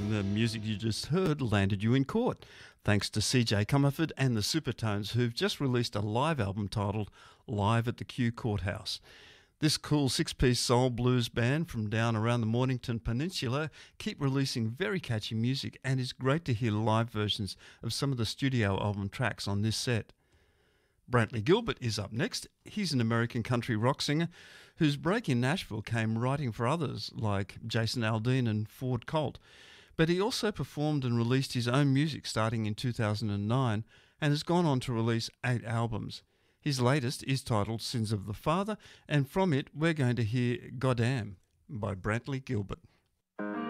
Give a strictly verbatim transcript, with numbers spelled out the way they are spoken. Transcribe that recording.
The music you just heard landed you in court, thanks to C J Comerford and the Supertones, who've just released a live album titled Live at the Kew Courthouse. This cool six-piece soul blues band from down around the Mornington Peninsula keep releasing very catchy music, and it's great to hear live versions of some of the studio album tracks on this set. Brantley Gilbert is up next. He's an American country rock singer whose break in Nashville came writing for others like Jason Aldean and Ford Colt. But he also performed and released his own music starting in two thousand nine and has gone on to release eight albums. His latest is titled Sins of the Father, and from it we're going to hear Goddamn by Brantley Gilbert.